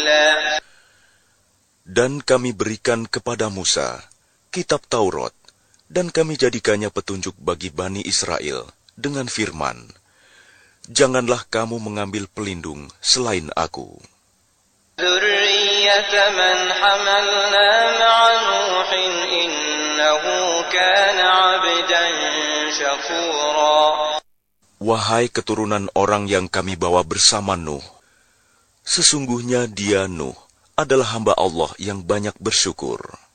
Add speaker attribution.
Speaker 1: Dan kami berikan kepada Musa kitab Taurat, dan kami jadikannya petunjuk bagi Bani Israel dengan firman, janganlah kamu mengambil pelindung selain aku. Wahai keturunan orang yang kami bawa bersama Nuh, sesungguhnya dia Nuh adalah hamba Allah yang banyak bersyukur.